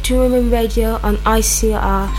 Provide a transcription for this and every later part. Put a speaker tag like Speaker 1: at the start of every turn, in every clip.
Speaker 1: to Women Radio on ICR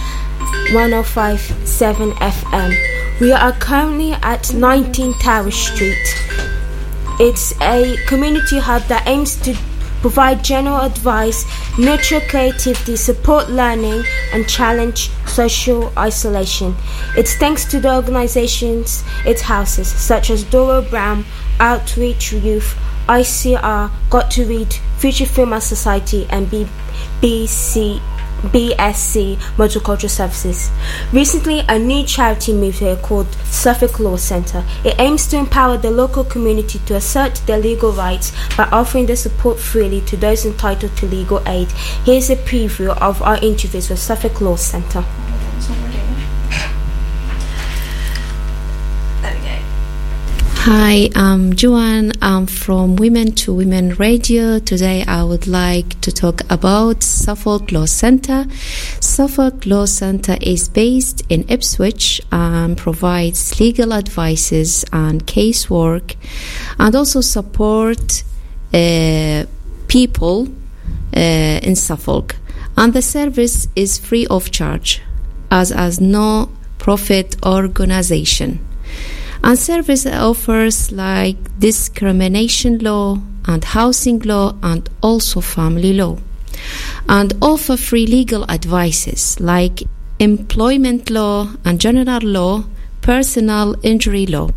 Speaker 1: 105.7 FM. We are currently at 19 Tower Street. It's a community hub that aims to provide general advice, nurture creativity, support learning, and challenge social isolation. It's thanks to the organisations it houses, such as Dora Brown, Outreach Youth, ICR, Got to Read, Future Female Society, and BSC Multicultural Services. Recently, a new charity moved here called Suffolk Law Centre. It aims to empower the local community to assert their legal rights by offering their support freely to those entitled to legal aid. Here's a preview of our interviews with Suffolk Law Centre.
Speaker 2: Hi, I'm Joanne. I'm from Women to Women Radio. Today I would like to talk about Suffolk Law Centre. Suffolk Law Centre is based in Ipswich and provides legal advices and casework and also support people in Suffolk. And the service is free of charge as no profit organisation. And service offers like discrimination law and housing law and also family law. And offer free legal advices like employment law and general law, personal injury law.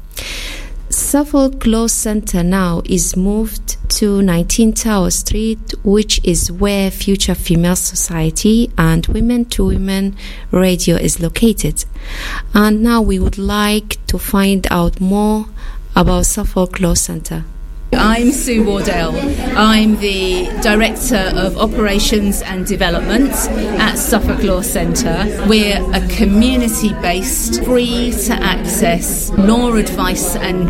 Speaker 2: Suffolk Law Centre now is moved to 19 Tower Street, which is where Future Female Society and Women to Women Radio is located. And now we would like to find out more about Suffolk Law Centre.
Speaker 3: I'm Sue Wardell. I'm the Director of Operations and Development at Suffolk Law Centre. We're a community-based, free-to-access law advice and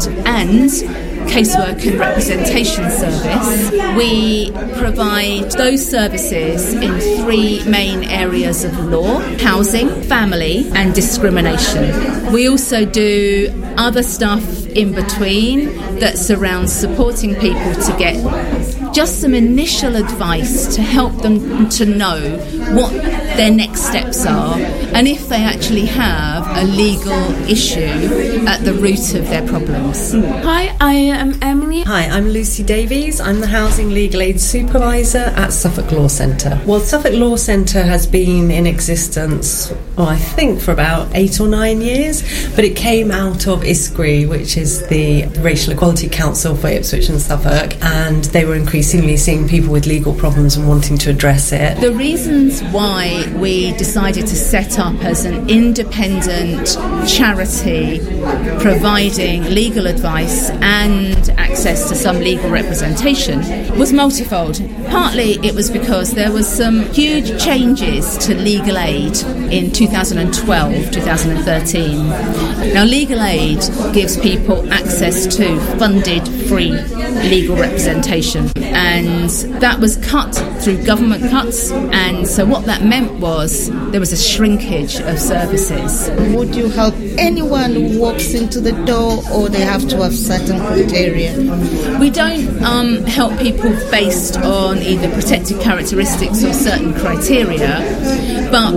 Speaker 3: casework and representation service. We provide those services in three main areas of law: housing, family, and discrimination. We also do other stuff in between that surrounds supporting people to get just some initial advice to help them to know what their next steps are and if they actually have a legal issue at the root of their problems.
Speaker 1: Hi, I am Emily.
Speaker 4: Hi, I'm Lucy Davies. I'm the Housing Legal Aid Supervisor at Suffolk Law Centre. Well, Suffolk Law Centre has been in existence, I think, for about 8 or 9 years, but it came out of ISCRI, which is the Racial Equality Council for Ipswich and Suffolk, and they were increasingly seeing people with legal problems and wanting to address it.
Speaker 3: The reasons why we decided to set up as an independent charity providing legal advice and access to some legal representation was multifold. Partly it was because there was some huge changes to legal aid in 2012, 2013. Now, legal aid gives people access to funded free legal representation, and that was cut through government cuts, and so what that meant was there was a shrinkage of services.
Speaker 5: Would you help anyone who walks into the door, or they have to have certain criteria?
Speaker 3: We don't help people based on either protected characteristics or certain criteria, but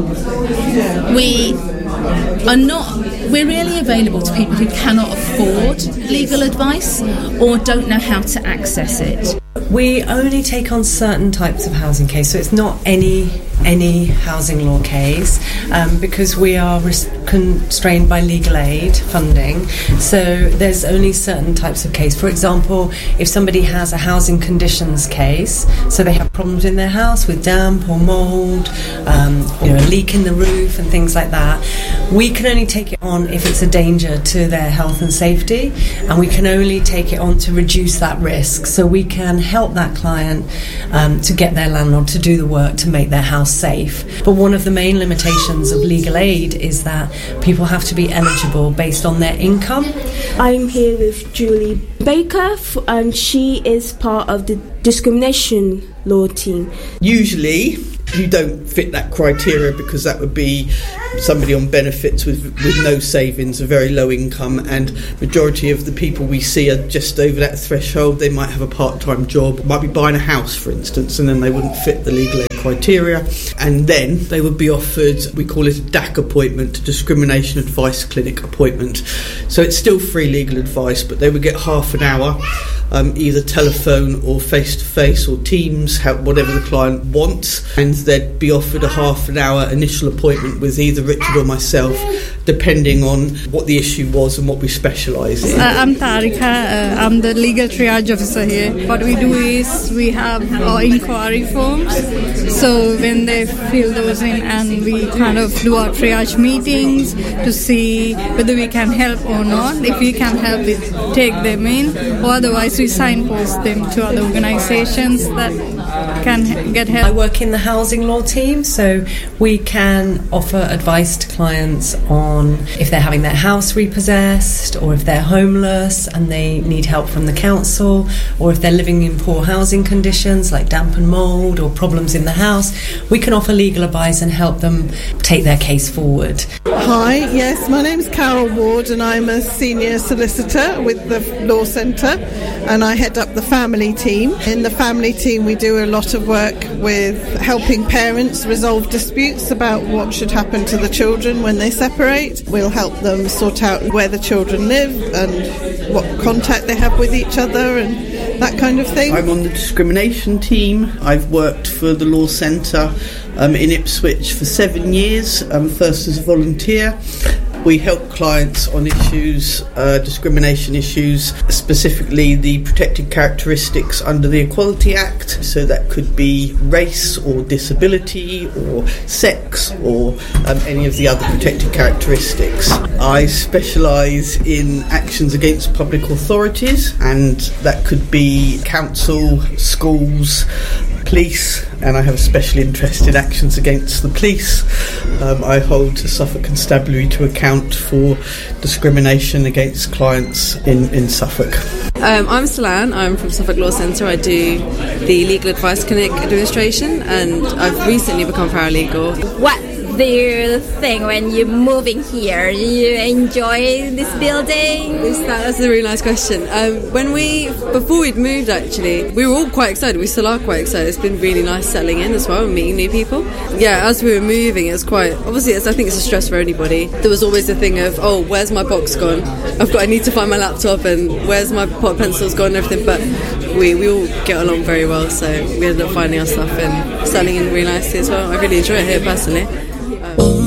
Speaker 3: we're really available to people who cannot afford legal advice or don't know how to access it.
Speaker 4: We only take on certain types of housing case, so it's not any housing law case, because we are constrained by legal aid funding. So there's only certain types of case. For example, if somebody has a housing conditions case, so they have problems in their house with damp or mould, a leak in the roof and things like that, we can only take it on if it's a danger to their health and safety, and we can only take it on to reduce that risk. So we can help that client to get their landlord to do the work to make their house safe. But one of the main limitations of legal aid is that people have to be eligible based on their income.
Speaker 1: I'm here with Julie Baker, and she is part of the discrimination law team.
Speaker 6: Usually you don't fit that criteria because that would be somebody on benefits with no savings, a very low income, and majority of the people we see are just over that threshold. They might have a part-time job, might be buying a house, for instance, and then they wouldn't fit the legal aid criteria, and then they would be offered, we call it a DAC appointment, Discrimination Advice Clinic appointment. So it's still free legal advice, but they would get half an hour, either telephone or face-to-face or Teams, whatever the client wants, and they'd be offered a half an hour initial appointment with either Richard or myself, depending on what the issue was and what we specialise in.
Speaker 7: I'm Tarika, I'm the legal triage officer here. What we do is we have our inquiry forms, so when they fill those in, and we kind of do our triage meetings to see whether we can help or not. If we can help, we take them in, or otherwise we signpost them to other organisations that can get help.
Speaker 4: I work in the housing law team, so we can offer advice to clients on if they're having their house repossessed, or if they're homeless and they need help from the council, or if they're living in poor housing conditions like damp and mould or problems in the house. We can offer legal advice and help them take their case forward.
Speaker 8: Hi, yes, my name's Carol Ward and I'm a senior solicitor with the Law Centre, and I head up the family team. In the family team we do a lot of work with helping parents resolve disputes about what should happen to the children when they separate. We'll help them sort out where the children live and what contact they have with each other and that kind of thing.
Speaker 6: I'm on the discrimination team. I've worked for the Law Centre in Ipswich for 7 years, first as a volunteer. We help clients on issues, discrimination issues, specifically the protected characteristics under the Equality Act. So that could be race or disability or sex or any of the other protected characteristics. I specialise in actions against public authorities, and that could be council, schools, police, and I have a special interest in actions against the police. I hold Suffolk Constabulary to account for discrimination against clients in Suffolk.
Speaker 9: I'm Salan, I'm from Suffolk Law Centre. I do the Legal Advice Clinic administration, and I've recently become paralegal.
Speaker 10: What do you think when you're moving here? Do you enjoy this building?
Speaker 9: That's a really nice question. Before we'd moved, actually, we were all quite excited. We still are quite excited. It's been really nice settling in as well and meeting new people. Yeah, as we were moving, it was quite, obviously, I think it's a stress for anybody. There was always the thing of, oh, where's my box gone? I need to find my laptop, and where's my pot pencils gone and everything, but we all get along very well, so we ended up finding our stuff and settling in really nicely as well. I really enjoy it here personally.